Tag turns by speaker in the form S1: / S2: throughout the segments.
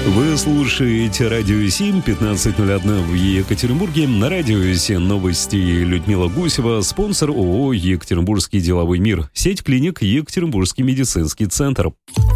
S1: Вы слушаете Радио 7, 15:01 в Екатеринбурге. На Радио 7 новости. Людмила Гусева, спонсор ООО «Екатеринбургский деловой мир». Сеть клиник «Екатеринбургский медицинский центр».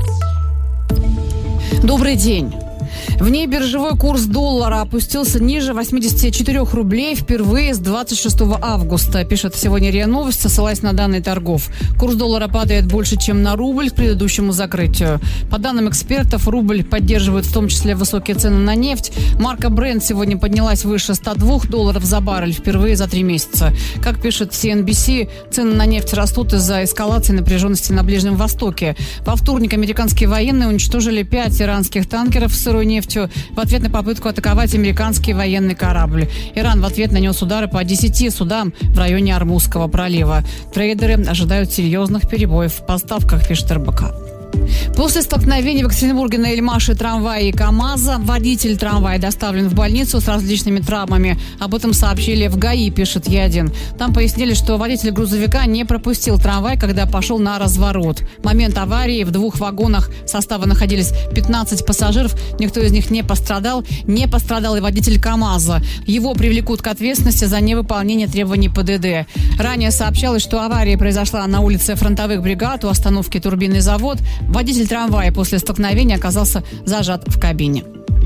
S2: Добрый день. Внебиржевой курс доллара опустился ниже 84 рублей впервые с 26 августа, пишет сегодня РИА Новости, ссылаясь на данные торгов. Курс доллара падает больше, чем на рубль к предыдущему закрытию. По данным экспертов, рубль поддерживает в том числе высокие цены на нефть. Марка Brent сегодня поднялась выше $102 за баррель впервые за 3 месяца. Как пишет CNBC, цены на нефть растут из-за эскалации напряженности на Ближнем Востоке. Во вторник американские военные уничтожили 5 иранских танкеров с сырой нефтью в ответ на попытку атаковать американский военный корабль. Иран в ответ нанес удары по 10 судам в районе Ормузского пролива. Трейдеры ожидают серьезных перебоев в поставках, пишет РБК. После столкновений в Екатеринбурге на Эльмаше трамвая и КамАЗа водитель трамвая доставлен в больницу с различными травмами. Об этом сообщили в ГАИ, пишет Е1. Там пояснили, что водитель грузовика не пропустил трамвай, когда пошел на разворот. В момент аварии в 2 вагонах состава находились 15 пассажиров. Никто из них не пострадал. Не пострадал и водитель КамАЗа. Его привлекут к ответственности за невыполнение требований ПДД. Ранее сообщалось, что авария произошла на улице Фронтовых бригад у остановки «Турбинный завод». Водитель трамвая после столкновения оказался зажат в кабине.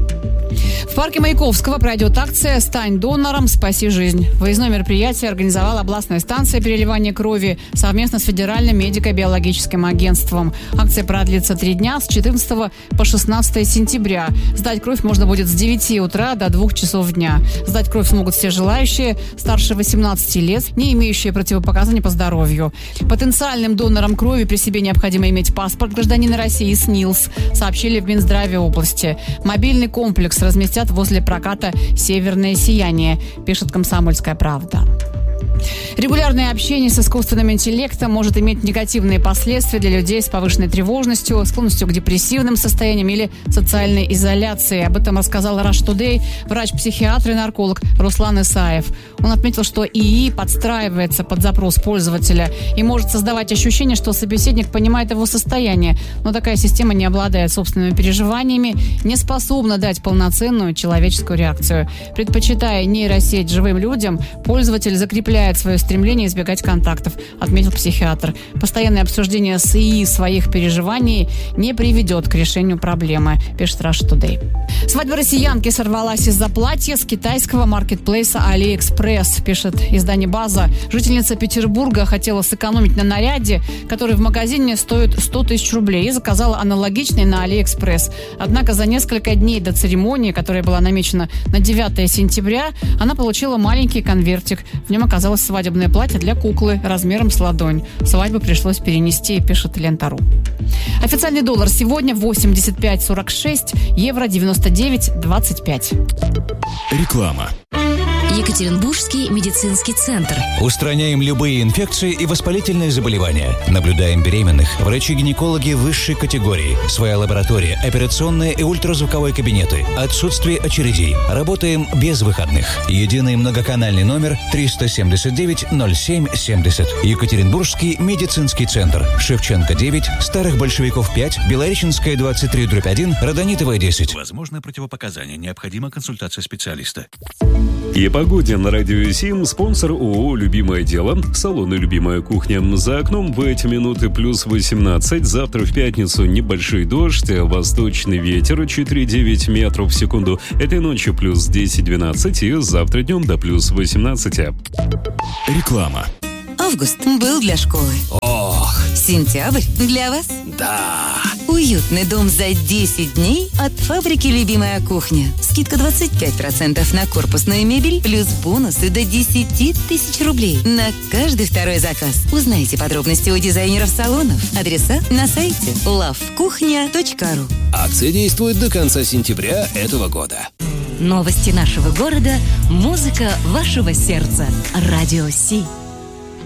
S2: В парке Маяковского пройдет акция «Стань донором, спаси жизнь». Выездное мероприятие организовала областная станция переливания крови совместно с Федеральным медико-биологическим агентством. Акция продлится 3 дня с 14 по 16 сентября. Сдать кровь можно будет с 9 утра до 2 часов дня. Сдать кровь смогут все желающие, старше 18 лет, не имеющие противопоказаний по здоровью. Потенциальным донорам крови при себе необходимо иметь паспорт гражданина России СНИЛС, сообщили в Минздраве области. Мобильный комплекс разместят возле проката «Северное сияние», пишет «Комсомольская правда». Регулярное общение с искусственным интеллектом может иметь негативные последствия для людей с повышенной тревожностью, склонностью к депрессивным состояниям или социальной изоляции. Об этом рассказал Rush Today врач-психиатр и нарколог Руслан Исаев. Он отметил, что ИИ подстраивается под запрос пользователя и может создавать ощущение, что собеседник понимает его состояние, но такая система не обладает собственными переживаниями, не способна дать полноценную человеческую реакцию. Предпочитая нейросеть живым людям, пользователь закрепляет свое стремление избегать контактов, отметил психиатр. Постоянное обсуждение с ИИ своих переживаний не приведет к решению проблемы, пишет Rush Today. Свадьба россиянки сорвалась из-за платья с китайского маркетплейса AliExpress, пишет издание «База». Жительница Петербурга хотела сэкономить на наряде, который в магазине стоит 100 тысяч рублей, и заказала аналогичный на AliExpress. Однако за несколько дней до церемонии, которая была намечена на 9 сентября, она получила маленький конвертик. В нем оказалось свадебное платье для куклы размером с ладонь. Свадьбу пришлось перенести, пишет Лента.ру. Официальный доллар сегодня 85.46, евро 99.25.
S3: Реклама.
S4: Екатеринбургский медицинский центр.
S3: Устраняем любые инфекции и воспалительные заболевания. Наблюдаем беременных. Врачи-гинекологи высшей категории. Своя лаборатория, операционные и ультразвуковые кабинеты. Отсутствие очередей. Работаем без выходных. Единый многоканальный номер 379-07-70. Екатеринбургский медицинский центр. Шевченко 9, Старых Большевиков 5, Белореченская 23/1, Родонитовая 10.
S5: Возможно противопоказания. Необходима консультация специалиста.
S1: И погоде на Радио 7, спонсор ООО «Любимое дело», салон и любимая кухня. За окном в эти минуты плюс 18, завтра в пятницу небольшой дождь, восточный ветер 4,9 метров в секунду, этой ночью плюс 10-12 и завтра днем до плюс 18.
S3: Реклама.
S6: Август был для школы.
S5: Ох!
S6: Сентябрь для вас.
S5: Да!
S6: Уютный дом за 10 дней от фабрики «Любимая кухня». Скидка 25% на корпусную мебель, плюс бонусы до 10 тысяч рублей на каждый второй заказ. Узнайте подробности у дизайнеров салонов. Адреса на сайте lovekuchnya.ru.
S5: Акция действует до конца сентября этого года.
S4: Новости нашего города, музыка вашего сердца. Радио Си.